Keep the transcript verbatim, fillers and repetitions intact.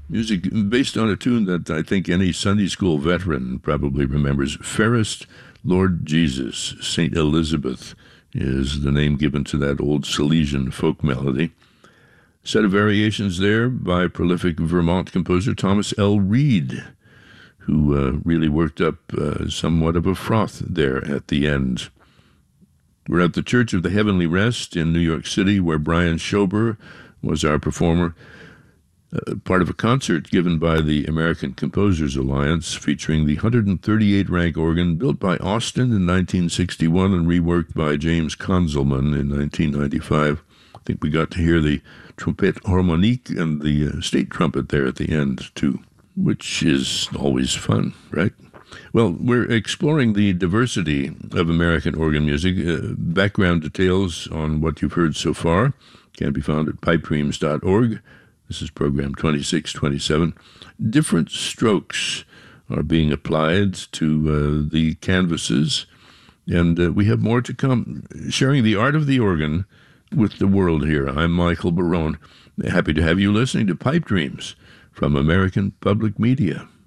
Music based on a tune that I think any Sunday school veteran probably remembers. Fairest Lord Jesus, Saint Elizabeth is the name given to that old Silesian folk melody. Set of variations there by prolific Vermont composer Thomas L. Reed, who uh, really worked up uh, somewhat of a froth there at the end. We're at the Church of the Heavenly Rest in New York City, where Brian Schober was our performer. Uh, part of a concert given by the American Composers Alliance featuring the one hundred thirty-eight rank organ built by Austin in nineteen sixty-one and reworked by James Konzelman in nineteen ninety-five. I think we got to hear the trompette harmonique and the uh, state trumpet there at the end, too, which is always fun, right? Well, we're exploring the diversity of American organ music. Uh, background details on what you've heard so far can be found at pipe dreams dot org. This is program twenty-six twenty-seven. Different strokes are being applied to uh, the canvases, and uh, we have more to come, sharing the art of the organ with the world here. I'm Michael Barone. Happy to have you listening to Pipe Dreams from American Public Media.